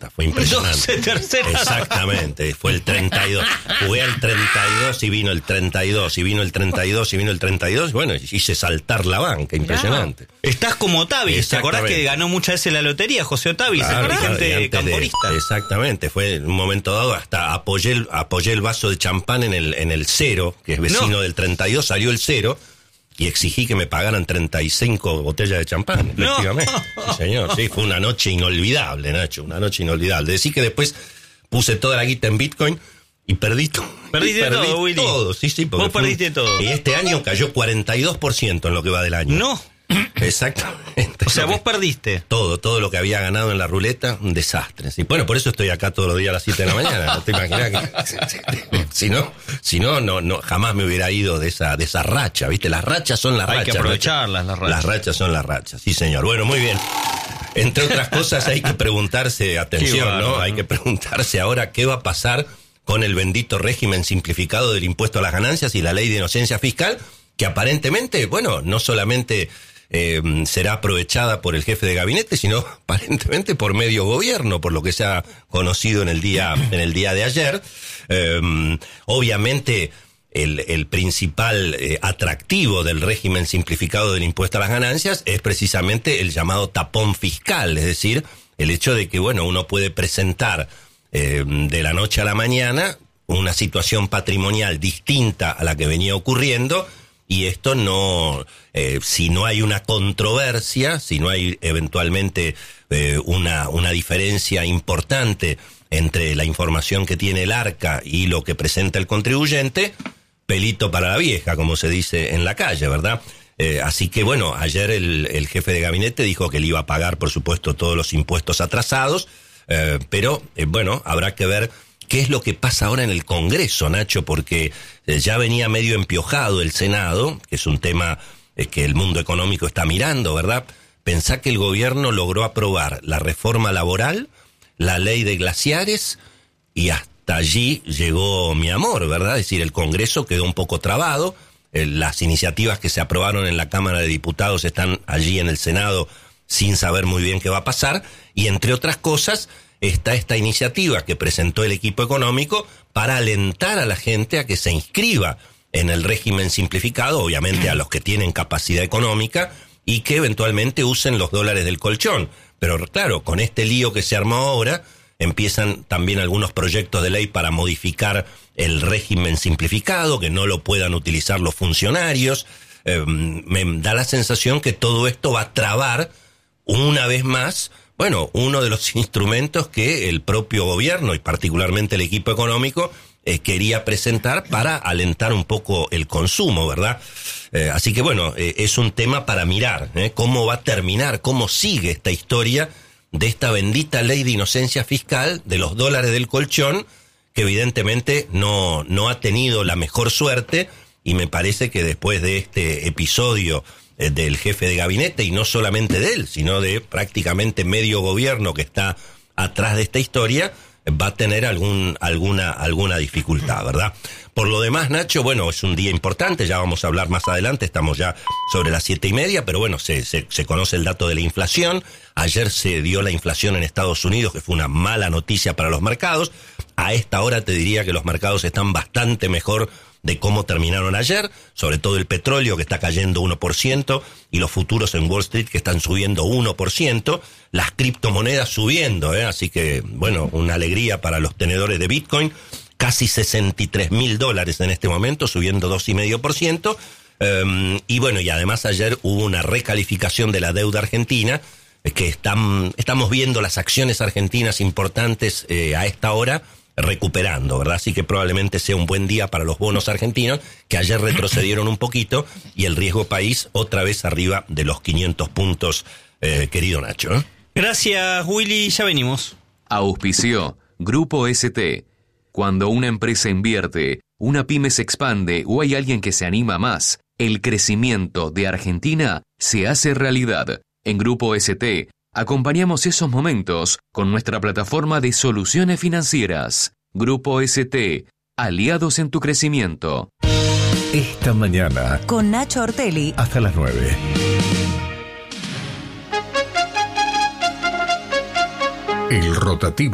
tercera, fue impresionante. 12 terceras. Exactamente, fue el 32. Jugué al 32 y vino el 32, y vino el 32, y vino el 32, bueno, hice saltar la banca, impresionante. Estás como Otavi, ¿te acordás que ganó muchas veces la lotería, José Otavi, claro, dirigente camporista? Exactamente, fue en un momento dado, hasta apoyé el vaso de champán en el 0, que es vecino del 32, salió el 0, y exigí que me pagaran 35 botellas de champán, efectivamente. Sí, señor, sí, fue una noche inolvidable, Nacho, una noche inolvidable. Decí que después puse toda la guita en Bitcoin y perdí todo. Perdí todo, Willy. Todo, sí. Vos perdiste todo. Y este año cayó 42% en lo que va del año. No. Exactamente. O sea, vos perdiste. Todo lo que había ganado en la ruleta, un desastre. Sí, bueno, por eso estoy acá todos los días a las 7 de la mañana. ¿No te imaginas que si no, jamás me hubiera ido de esa racha, ¿viste? Las rachas son las rachas. Hay que aprovecharlas, las rachas. Las rachas son las rachas, sí, señor. Bueno, muy bien. Entre otras cosas hay que preguntarse, atención, ¿no? Hay que preguntarse ahora qué va a pasar con el bendito régimen simplificado del impuesto a las ganancias y la ley de inocencia fiscal, que aparentemente, bueno, no solamente será aprovechada por el jefe de gabinete, sino aparentemente por medio gobierno, por lo que se ha conocido en el día de ayer. Obviamente el principal atractivo del régimen simplificado del impuesto a las ganancias es precisamente el llamado tapón fiscal, es decir, el hecho de que, bueno, uno puede presentar de la noche a la mañana una situación patrimonial distinta a la que venía ocurriendo. Y esto no, si no hay una controversia, si no hay eventualmente una diferencia importante entre la información que tiene el arca y lo que presenta el contribuyente, pelito para la vieja, como se dice en la calle, ¿verdad? Así que bueno, ayer el jefe de gabinete dijo que le iba a pagar, por supuesto, todos los impuestos atrasados, pero bueno, habrá que ver qué es lo que pasa ahora en el Congreso, Nacho, porque ya venía medio empiojado el Senado, que es un tema que el mundo económico está mirando, ¿verdad? Pensá que el gobierno logró aprobar la reforma laboral, la ley de glaciares, y hasta allí llegó mi amor, ¿verdad? Es decir, el Congreso quedó un poco trabado, las iniciativas que se aprobaron en la Cámara de Diputados están allí en el Senado sin saber muy bien qué va a pasar, y entre otras cosas está esta iniciativa que presentó el equipo económico para alentar a la gente a que se inscriba en el régimen simplificado, obviamente a los que tienen capacidad económica, y que eventualmente usen los dólares del colchón. Pero claro, con este lío que se armó ahora, empiezan también algunos proyectos de ley para modificar el régimen simplificado, que no lo puedan utilizar los funcionarios. Me da la sensación que todo esto va a trabar una vez más, bueno, uno de los instrumentos que el propio gobierno y particularmente el equipo económico quería presentar para alentar un poco el consumo, ¿verdad? Así que bueno, es un tema para mirar, cómo va a terminar, cómo sigue esta historia de esta bendita ley de inocencia fiscal de los dólares del colchón, que evidentemente no ha tenido la mejor suerte, y me parece que después de este episodio del jefe de gabinete, y no solamente de él, sino de prácticamente medio gobierno que está atrás de esta historia, va a tener alguna dificultad, ¿verdad? Por lo demás, Nacho, bueno, es un día importante, ya vamos a hablar más adelante, estamos ya sobre las 7:30, pero bueno, se conoce el dato de la inflación. Ayer se dio la inflación en Estados Unidos, que fue una mala noticia para los mercados. A esta hora te diría que los mercados están bastante mejor de cómo terminaron ayer, sobre todo el petróleo que está cayendo 1%, y los futuros en Wall Street que están subiendo 1%, las criptomonedas subiendo, así que, bueno, una alegría para los tenedores de Bitcoin, casi $63,000 en este momento, subiendo 2,5%, y bueno, y además ayer hubo una recalificación de la deuda argentina, que estamos viendo las acciones argentinas importantes a esta hora recuperando, ¿verdad? Así que probablemente sea un buen día para los bonos argentinos, que ayer retrocedieron un poquito, y el riesgo país otra vez arriba de los 500 puntos, querido Nacho. Gracias, Willy, ya venimos. Auspició Grupo ST. Cuando una empresa invierte, una pyme se expande o hay alguien que se anima más, el crecimiento de Argentina se hace realidad. En Grupo ST acompañamos esos momentos con nuestra plataforma de soluciones financieras. Grupo ST, aliados en tu crecimiento. Esta mañana, con Nacho Ortelli, hasta las 9. El rotativo